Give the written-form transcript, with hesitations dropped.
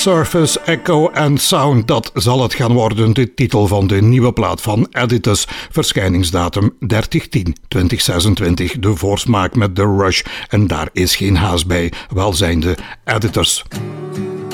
Surface, Echo and Sound, dat zal het gaan worden, de titel van de nieuwe plaat van Editors. Verschijningsdatum 30/10/2026. De voorsmaak met The Rush en daar is geen haast bij, wel zijn de Editors.